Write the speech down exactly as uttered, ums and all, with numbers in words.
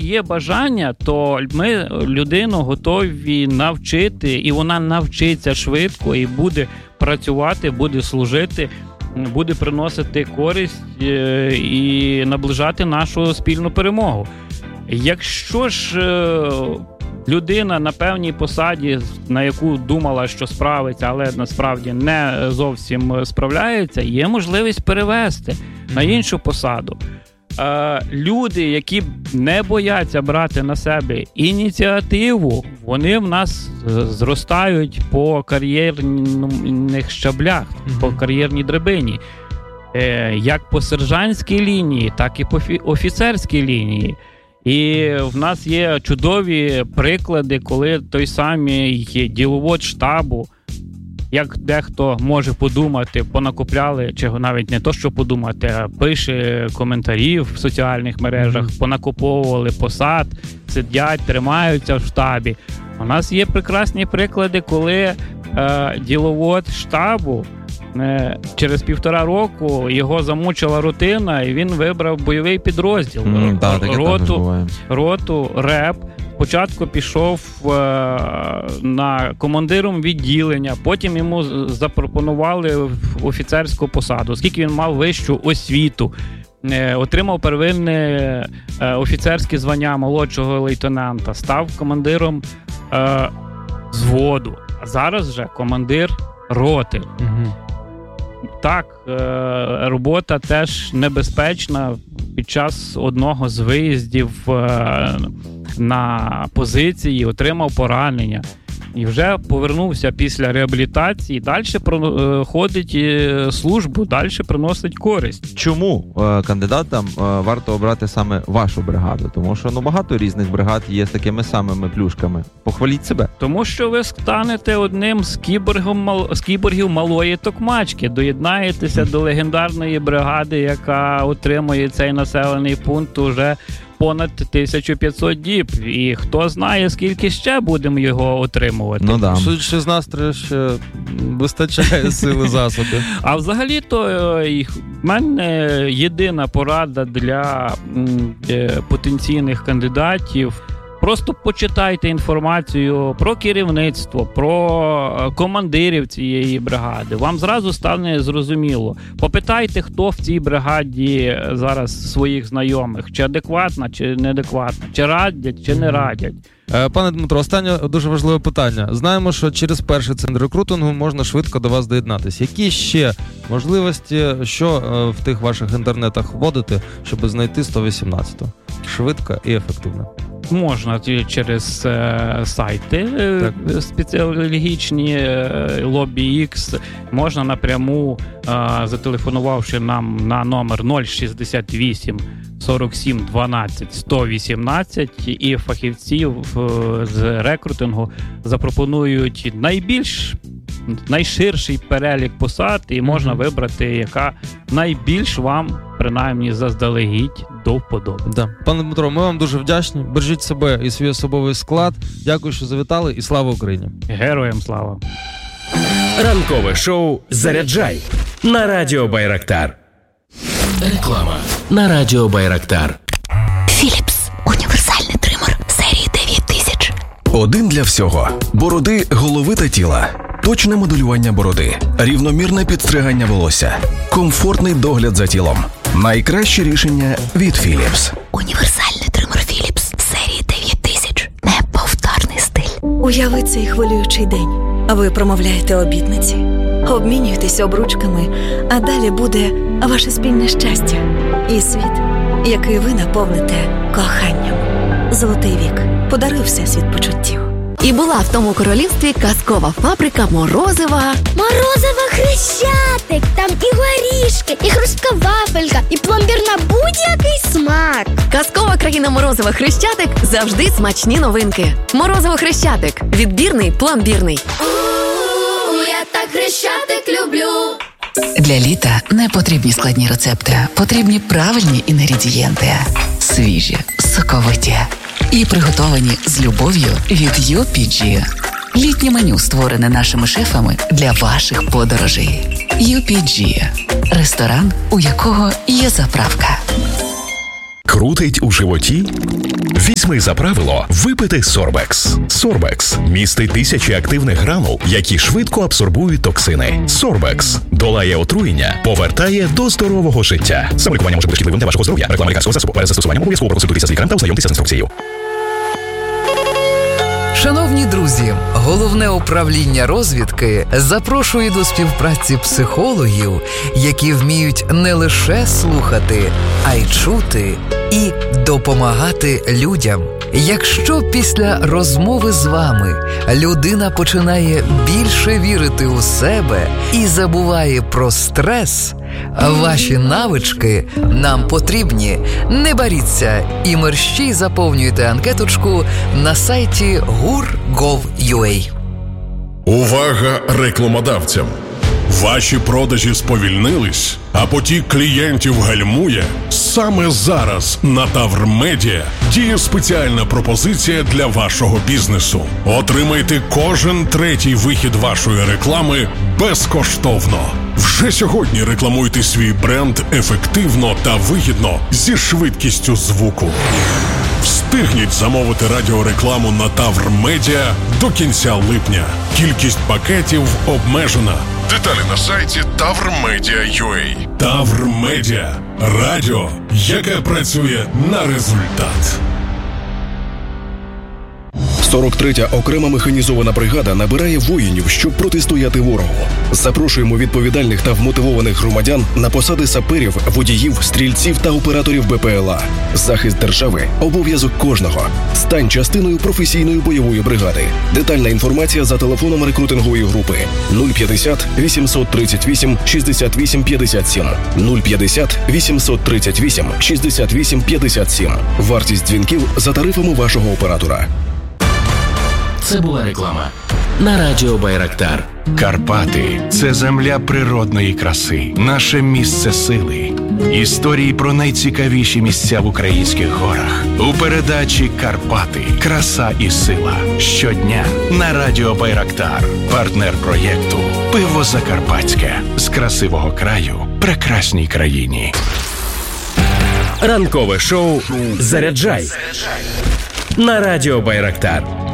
є бажання, то ми людину готові навчити, і вона навчиться швидко і буде працювати, буде служити, буде приносити користь і наближати нашу спільну перемогу. Якщо ж людина на певній посаді, на яку думала, що справиться, але насправді не зовсім справляється, є можливість перевести на іншу посаду. Люди, які не бояться брати на себе ініціативу, вони в нас зростають по кар'єрних щаблях, mm-hmm. по кар'єрній драбині. Як по сержантській лінії, так і по офіцерській лінії. І в нас є чудові приклади, коли той самий діловод штабу, як дехто може подумати, понакупляли, чи навіть не то, що подумати, а пише коментарі в соціальних мережах, mm-hmm. понакуповували посад, сидять, тримаються в штабі. У нас є прекрасні приклади, коли е, діловод штабу е, через півтора року його замучила рутина, і він вибрав бойовий підрозділ. Mm, да, роту, роту, реп. Спочатку пішов е, на командиром відділення, потім йому запропонували офіцерську посаду, оскільки він мав вищу освіту, е, отримав первинне е, офіцерське звання молодшого лейтенанта, став командиром е, взводу, а зараз вже командир роти. Угу. Так, е, робота теж небезпечна. Під час одного з виїздів е, на позиції отримав поранення і вже повернувся після реабілітації, далі проходить службу, далі приносить користь. Чому е, кандидатам е, варто обрати саме вашу бригаду? Тому що ну, багато різних бригад є з такими самими плюшками. Похваліть себе. Тому що ви станете одним з кіборгів, з кіборгів малої Токмачки, доєднаєтеся до легендарної бригади, яка отримує цей населений пункт уже понад тисячу п'ятсот діб. І хто знає, скільки ще будемо його отримувати. Ну да. Судячи з настрою, ще вистачає сили засобів. А взагалі-то в мене єдина порада для потенційних кандидатів. Просто почитайте інформацію про керівництво, про командирів цієї бригади. Вам зразу стане зрозуміло. Попитайте, хто в цій бригаді зараз своїх знайомих. Чи адекватна, чи неадекватна. Чи радять, чи не радять. Пане Дмитро, останнє дуже важливе питання. Знаємо, що через перший центр рекрутингу можна швидко до вас доєднатися. Які ще можливості, що в тих ваших інтернетах вводити, щоб знайти сто вісімнадцяту? Швидко і ефективно. Можна через е, сайти е, спеціологічні, е, LobbyX, можна напряму, е, зателефонувавши нам на номер нуль шістдесят вісім сорок сім дванадцять сто вісімнадцять, і фахівців е, з рекрутингу запропонують найбільш найширший перелік посад, і можна mm-hmm. вибрати, яка найбільш вам, принаймні, заздалегідь до вподоби. Да. Пане Дмитро, ми вам дуже вдячні. Бережіть себе і свій особовий склад. Дякую, що завітали, і слава Україні. Героям слава. Ранкове шоу «Заряджай» на Радіо Байрактар. Реклама на Радіо Байрактар. Philips. Універсальний тример серії дев'ять тисяч. Один для всього. Бороди, голови та тіла. Точне моделювання бороди. Рівномірне підстригання волосся. Комфортний догляд за тілом. Найкраще рішення від Philips. Універсальний тример Philips серії дев'ять тисяч. Неповторний стиль. Уяви цей хвилюючий день. Ви промовляєте обітниці, обмінюєтесь обручками, а далі буде ваше спільне щастя і світ, який ви наповните коханням. Золотий вік. Подаруй всесвіт почуттів. І була в тому королівстві казкова фабрика Морозива. Морозиво Хрещатик, там і горішки, і хрустка вафелька, і пломбір на будь-який смак. Казкова країна Морозива Хрещатик – завжди смачні новинки. Морозиво Хрещатик – відбірний, пломбірний. У-у-у, я так Хрещатик люблю. Для літа не потрібні складні рецепти, потрібні правильні інгредієнти. Свіжі, соковиті і приготовані з любов'ю від ю пі джі. Літнє меню створене нашими шефами для ваших подорожей. ю пі джі – ресторан, у якого є заправка. Крутить у животі? Візьми за правило випити Сорбекс. Сорбекс містить тисячі активних гранул, які швидко абсорбують токсини. Сорбекс долає отруєння, повертає до здорового життя. Саме лікування може бути шкідливим для вашого здоров'я. Реклама лікарського засобу. Перед застосуванням обов'язково проконсультуйтеся з лікарем та ознайомтеся з інструкцією. Шановні друзі, Головне управління розвідки запрошує до співпраці психологів, які вміють не лише слухати, а й чути і допомагати людям. Якщо після розмови з вами людина починає більше вірити у себе і забуває про стрес, ваші навички нам потрібні. Не боріться і мерщій заповнюйте анкеточку на сайті гур крапка гов крапка ю а. Увага рекламодавцям! Ваші продажі сповільнились, а потік клієнтів гальмує? Саме зараз на Тавр-Медіа діє спеціальна пропозиція для вашого бізнесу. Отримайте кожен третій вихід вашої реклами безкоштовно. Вже сьогодні рекламуйте свій бренд ефективно та вигідно зі швидкістю звуку. Встигніть замовити радіорекламу на Тавр-Медіа до кінця липня. Кількість пакетів обмежена. Деталі на сайті тавр медіа крапка ю а. Тавр-Медіа. Радіо, яке працює на результат. сорок третя окрема механізована бригада набирає воїнів, щоб протистояти ворогу. Запрошуємо відповідальних та вмотивованих громадян на посади саперів, водіїв, стрільців та операторів Б П Л А. Захист держави – обов'язок кожного. Стань частиною професійної бойової бригади. Детальна інформація за телефоном рекрутингової групи нуль п'ятдесят вісімсот тридцять вісім шістдесят вісім п'ятдесят сім нуль п'ятдесят вісімсот тридцять вісім шістдесят вісім п'ятдесят сім. Вартість дзвінків за тарифами вашого оператора. Це була реклама на радіо Байрактар. Карпати – це земля природної краси, наше місце сили. Історії про найцікавіші місця в українських горах. У передачі «Карпати. Краса і сила». Щодня на радіо Байрактар. Партнер проєкту «Пиво Закарпатське». З красивого краю прекрасній країні. Ранкове шоу «Заряджай» на радіо Байрактар.